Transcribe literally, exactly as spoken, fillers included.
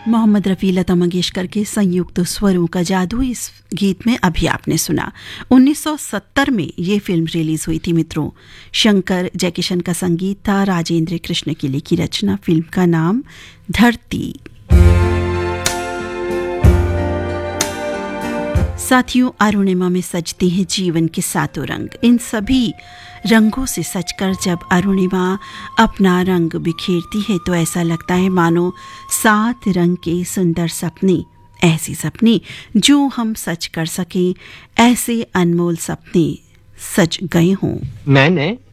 मोहम्मद रफ़ी, लता मंगेशकर के संयुक्त स्वरों का जादू इस गीत में अभी आपने सुना। उन्नीस सौ सत्तर में ये फिल्म रिलीज हुई थी मित्रों। शंकर जयकिशन का संगीत था, राजेंद्र कृष्ण की लिखी रचना। फिल्म का नाम धरती। साथियों, अरुणिमा में सजते हैं जीवन के सातों रंग। इन सभी रंगों से सजकर जब अरुणिमा अपना रंग बिखेरती है तो ऐसा लगता है मानो सात रंग के सुंदर सपने, ऐसी सपने जो हम सच कर सकें, ऐसे अनमोल सपने सच गए हों। मैंने